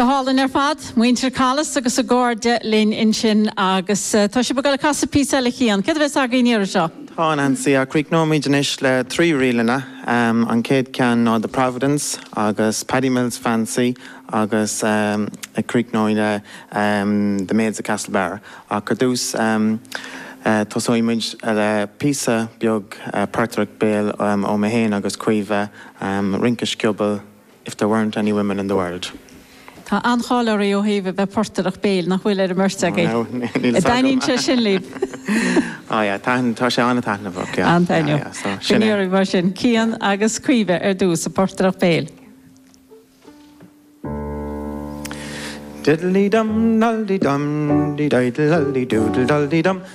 Hálan fad, muintir calas agus a gáde linn in sin agus tá sé bagal casa písa le chéan. Cad bheits aga níir seo? Tá Nancy a Creek no míis le trí riilena an céad cean ná the Providence agus Paddy Mills Fancy agus a Creek no the Maids of Castlebar a cadús Tosoimid le písa beag Patrick Bale ó Mahain agus Cuive Rinkish Cubble if there weren't any women in the world. Tá ancháirí ó híh be portarach béal nach bhfuil ar marteagaí. Daíonn se sin líb. Tá sé anna tána bhach. Antainú. Sinníir mar sin cían agus cuive ar dús a portarach béal. Diddly dum, duldy dum, dee diddle, doodle, duldy dum.